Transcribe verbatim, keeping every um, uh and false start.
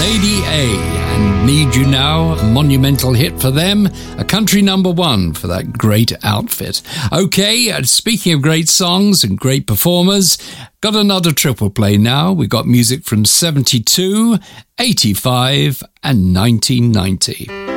Lady A and Need You Now, a monumental hit for them, a country number one for that great outfit. Okay, speaking of great songs and great performers, got another triple play now. We got music from seventy-two, eighty-five and nineteen ninety.